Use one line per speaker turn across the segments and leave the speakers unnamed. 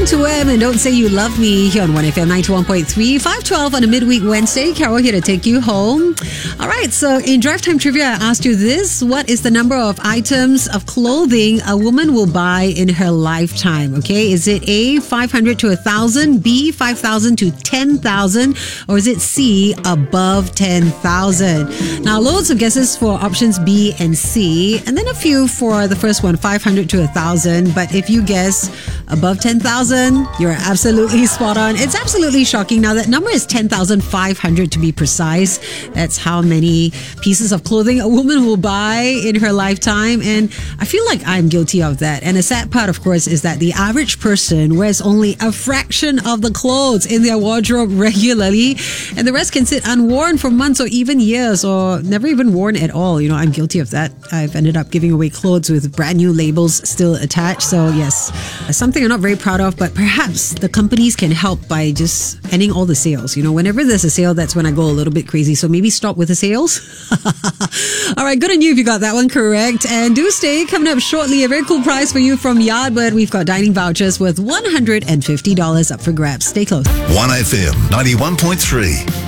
2M and Don't Say You Love Me here on 1FM 91.3, 5:12 on a midweek Wednesday. Carol here to take you home. All right, so in Drive Time Trivia, I asked you this. What is the number of items of clothing a woman will buy in her lifetime? Okay, is it A, 500 to 1,000, B, 5,000 to 10,000, or is it C, above 10,000? Now, loads of guesses for options B and C, and then a few for the first one, 500 to 1,000. But if you guess above 10,000, you're absolutely spot on. It's absolutely shocking. Now, that number is 10,500 to be precise. That's how many pieces of clothing a woman will buy in her lifetime. And I feel like I'm guilty of that. And the sad part, of course, is that the average person wears only a fraction of the clothes in their wardrobe regularly. And the rest can sit unworn for months or even years or never even worn at all. You know, I'm guilty of that. I've ended up giving away clothes with brand new labels still attached. So yes, something I'm not very proud of, but perhaps the companies can help by just ending all the sales. You know, whenever there's a sale, that's when I go a little bit crazy. So maybe stop with the sales. All right, good on you if you got that one correct. And do stay. Coming up shortly, a very cool prize for you from Yardbird. We've got dining vouchers worth $150 up for grabs. Stay close.
1FM 91.3.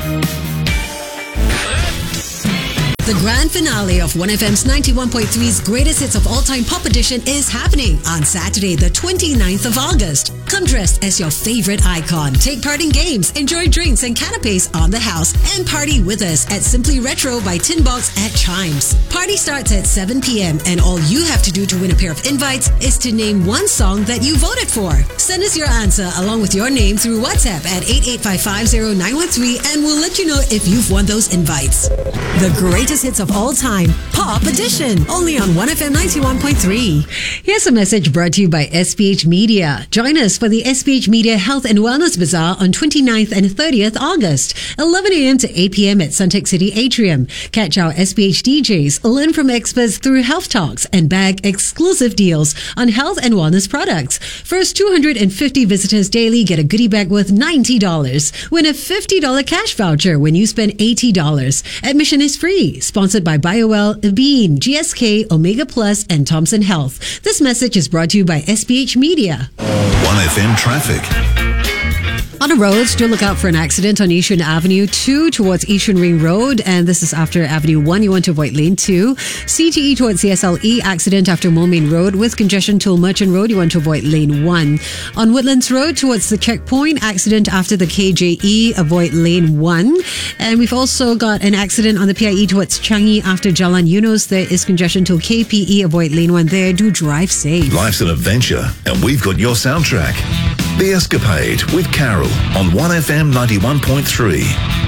The grand finale of 1FM's 91.3's Greatest Hits of All Time Pop Edition is happening on Saturday, the 29th of August. Come dressed as your favorite icon. Take part in games, enjoy drinks and canapes on the house, and party with us at Simply Retro by Tin Box at Chimes. Party starts at 7 p.m. and all you have to do to win a pair of invites is to name one song that you voted for. Send us your answer along with your name through WhatsApp at 88550 and we'll let you know if you've won those invites. The Greatest Hits of All Time Pop Edition, only on 1FM 91.3. Here's a message brought to you by SPH Media. Join us for the SPH Media Health and Wellness Bazaar on 29th and 30th August, 11 a.m. to 8 p.m. at Suntec City Atrium. Catch our SPH DJs, learn from experts through health talks, and bag exclusive deals on health and wellness products. First 250 visitors daily get a goodie bag worth $90. Win a $50 cash voucher when you spend $80. Admission is free. Sponsored by BioWell, Bean, GSK, Omega Plus, and Thompson Health. This message is brought to you by SPH Media.
1FM Traffic.
On the roads, do look out for an accident on Yishun Avenue 2 towards Yishun Ring Road. And this is after Avenue 1. You want to avoid lane 2. CTE towards CSLE. Accident after Moulmein Road with congestion till Merchant Road. You want to avoid lane 1. On Woodlands Road towards the checkpoint. Accident after the KJE. Avoid lane 1. And we've also got an accident on the PIE towards Changi after Jalan Eunos. There is congestion till KPE. Avoid lane 1 there. Do drive safe.
Life's an adventure, and we've got your soundtrack. The Escapade with Carol on 1FM 91.3.